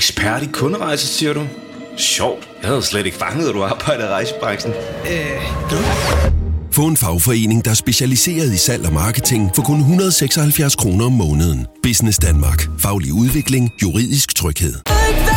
Ekspert i kunderejser, siger du? Sjovt. Jeg havde slet ikke fanget, at du arbejder i rejsebranchen. Få en fagforening, der er specialiseret i salg og marketing for kun 176 kroner om måneden. Business Danmark. Faglig udvikling. Juridisk tryghed.